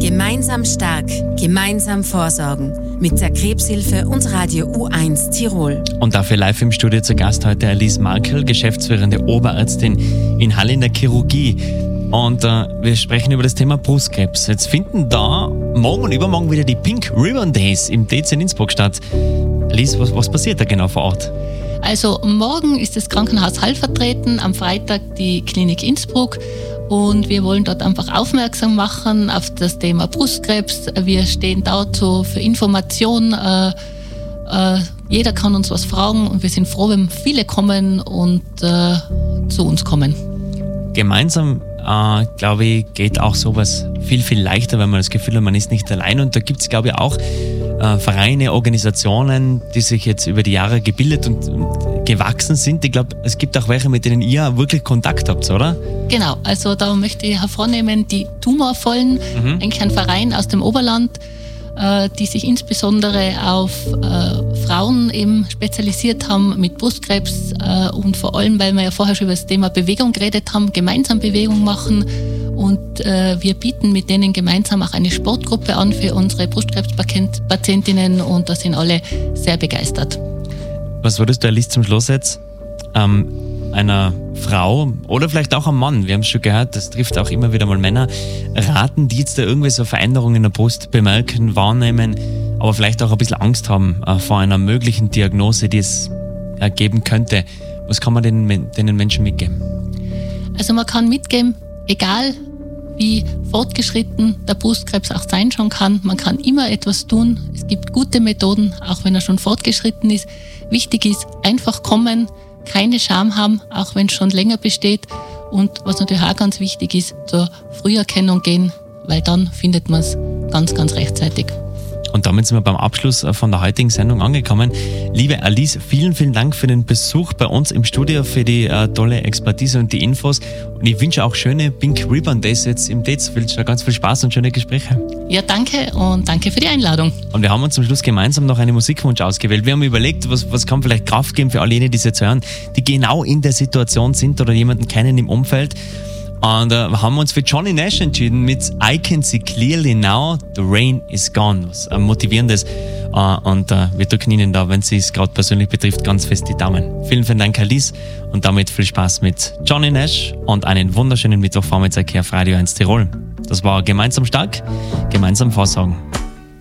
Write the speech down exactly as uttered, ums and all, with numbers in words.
Gemeinsam stark, gemeinsam vorsorgen. Mit der Krebshilfe und Radio U eins Tirol. Und dafür live im Studio zu Gast heute Alice Markel, geschäftsführende Oberärztin in Halle in der Chirurgie. Und äh, wir sprechen über das Thema Brustkrebs. Jetzt finden da morgen und übermorgen wieder die Pink Ribbon Days im D Z in Innsbruck statt. Alice, was, was passiert da genau vor Ort? Also morgen ist das Krankenhaus Hall vertreten, am Freitag die Klinik Innsbruck. Und wir wollen dort einfach aufmerksam machen auf das Thema Brustkrebs. Wir stehen dazu für Informationen. Äh, äh, jeder kann uns was fragen und wir sind froh, wenn viele kommen und äh, zu uns kommen. Gemeinsam, äh, glaube ich, geht auch sowas viel, viel leichter, wenn man das Gefühl hat, man ist nicht allein. Und da gibt es, glaube ich, auch äh, Vereine, Organisationen, die sich jetzt über die Jahre gebildet und, und gewachsen sind. Ich glaube, es gibt auch welche, mit denen ihr wirklich Kontakt habt, oder? Genau, also da möchte ich hervornehmen, die Tumorvollen, mhm. eigentlich ein Verein aus dem Oberland, äh, die sich insbesondere auf äh, Frauen eben spezialisiert haben mit Brustkrebs äh, und vor allem, weil wir ja vorher schon über das Thema Bewegung geredet haben, gemeinsam Bewegung machen und äh, wir bieten mit denen gemeinsam auch eine Sportgruppe an für unsere Brustkrebspatientinnen und da sind alle sehr begeistert. Was würdest du, Alice, zum Schluss jetzt ähm, einer Frau oder vielleicht auch einem Mann, wir haben es schon gehört, das trifft auch immer wieder mal Männer, raten, die jetzt da irgendwie so Veränderungen in der Brust bemerken, wahrnehmen, aber vielleicht auch ein bisschen Angst haben äh, vor einer möglichen Diagnose, die es äh, geben könnte. Was kann man den, den Menschen mitgeben? Also man kann mitgeben, egal wie fortgeschritten der Brustkrebs auch sein schon kann, man kann immer etwas tun. Es gibt gute Methoden, auch wenn er schon fortgeschritten ist. Wichtig ist, einfach kommen, keine Scham haben, auch wenn es schon länger besteht. Und was natürlich auch ganz wichtig ist, zur Früherkennung gehen, weil dann findet man es ganz, ganz rechtzeitig. Und damit sind wir beim Abschluss von der heutigen Sendung angekommen. Liebe Alice, vielen, vielen Dank für den Besuch bei uns im Studio, für die äh, tolle Expertise und die Infos. Und ich wünsche auch schöne Pink Ribbon Days jetzt im D Z. Ich wünsche ganz viel Spaß und schöne Gespräche. Ja, danke und danke für die Einladung. Und wir haben uns zum Schluss gemeinsam noch einen Musikwunsch ausgewählt. Wir haben überlegt, was, was kann vielleicht Kraft geben für all jene, die es jetzt hören, die genau in der Situation sind oder jemanden kennen im Umfeld. Und äh, haben uns für Johnny Nash entschieden mit I Can See Clearly Now, The Rain Is Gone. Was äh, motivierendes. Äh, und äh, wir drücken Ihnen da, wenn es Sie gerade persönlich betrifft, ganz fest die Daumen. Vielen, vielen Dank, Alice. Und damit viel Spaß mit Johnny Nash und einen wunderschönen Mittwochvormittag hier auf Radio eins Tirol. Das war Gemeinsam stark, gemeinsam vorsorgen.